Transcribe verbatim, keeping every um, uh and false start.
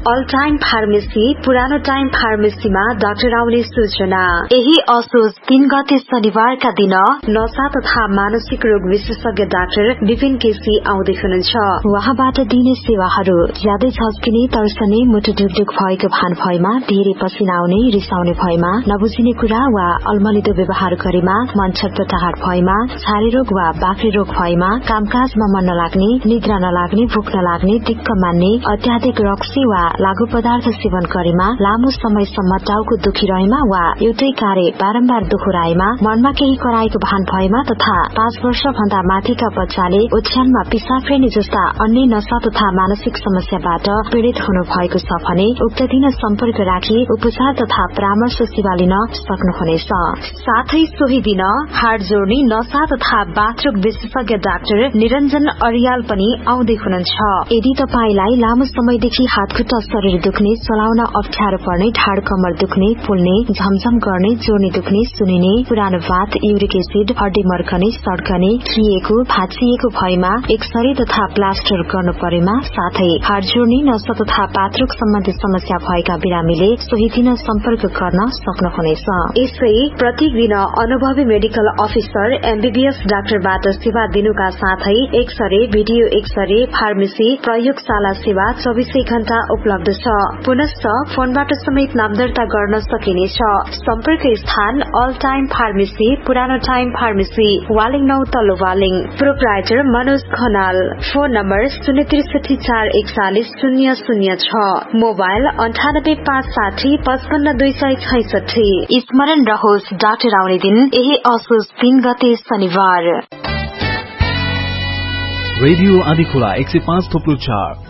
All time pharmacy पुरानो time फार्मेसीमा doctor आउने सूचना। यही असोज तीन गते शनिबारका दिन नशा तथा मानसिक रोग विशेषज्ञ डाक्टर विपिन केसी आउँदै हुनुहुन्छ। वहाँबाट दिने सेवाहरू ज्यादै झस्किने, तर्सने, मुटु ढुकढुक भएको भान भएमा, धेरै पसिना आउने, रिसाउने भएमा, नबुझिने कुरा वा अलमलिदो व्यवहार गरेमा, मन छटपटाहट भएमा, छारे रोग वा बाक्रे रोग भएमा, कामकाजमा मन नलाग्ने, निद्रा नलाग्ने, भूख नलाग्ने, दिक्क मान्ने, अत्याधिक रक्सी वा लागू पदार्थ सेवन गरेमा, लामो समयसम्म टाउको दुखिरहेमा वा एउटै कार्य बारम्बार दोहोराएमा, मनमा केही कराएको भान भएमा तथा पाँच वर्ष भन्दा माथिका बच्चाले ओछ्यानमा पिसाब फेर्ने जस्ता अन्य नशा तथा मानसिक समस्याबाट पीड़ित हुनु भएको छ भने उक्त दिन सम्पर्क राखी उपचार तथा परामर्श सेवा लिन सक्नुहुनेछ। साथै सोही दिन हाड जोड्ने, नशा तथा बाथरोग विशेषज्ञ डाक्टर निरञ्जन अरियाल पनि आउँदै हुनुहुन्छ। यदि तपाईलाई लामो समयदेखि हातखुट्टा शरीर दुख्ने, चलाउन अप्ठ्यारो पर्ने, ढाड कमर दुख्ने, फुल्ने, झमझम गर्ने, जोर्नी दुख्ने, सुनिने, पुरानो बात, युरिक एसिड, हड्डी मर्कने, सड्कने, खिएको, भाँचिएको भएमा एक्सरे तथा प्लास्टर गर्नु परेमा, साथै हाड जोड्ने, नशा तथा पात्रोग सम्बन्धी समस्या भएका बिरामीले सोही दिन सम्पर्क गर्न सक्नुहुनेछ। यसै प्रत्येक दिन अनुभवी मेडिकल अफिसर एमबीबीएस डाक्टरबाट सेवा दिनुका साथै एक्सरे, भिडियो एक्सरे, फार्मेसी, प्रयोगशाला सेवा चौबीसै घण्टा उपलब्ध छ। पुनश्च फोनबाट समेत नाम दर्ता गर्न सकिनेछ। सम्पर्क स्थान अल टाइम फार्मेसी पुरानो टाइम फार्मेसी, वालिङ नौ तल्लो Waling. Proprietor Manoj Khanal. Phone number शून्य त्रिसठी चार एकचालिस शून्य शून्य छ। मोबाइल अन्ठानब्बे पाँच साठी पचपन्न दुई सय छैसठी। स्मरण रहोस्, डाक्टर आउने दिन यही असोज तीन गते शनिबार। रेडियो आँधीखोला एक सय पाँच थोप्लो चार